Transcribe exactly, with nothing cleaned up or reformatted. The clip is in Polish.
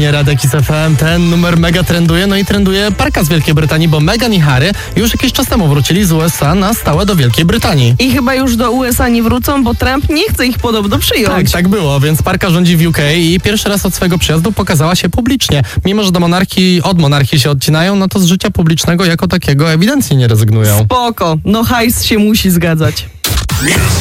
antenie Radia Kiss F M. Ten numer mega trenduje, no i trenduje parka z Wielkiej Brytanii, bo Meghan i Harry już jakiś czas temu wrócili z U S A na stałe do Wielkiej Brytanii. I chyba już do U S A nie wrócą, bo Trump nie chce ich podobno przyjąć. Tak, tak było, więc parka rządzi w U K i pierwszy raz od swojego przyjazdu pokazała się publicznie. Mimo że do monarchii, od monarchii się odcinają, no to z życia publicznego jako takiego ewidentnie nie rezygnują. Spoko, no hajs się musi zgadzać.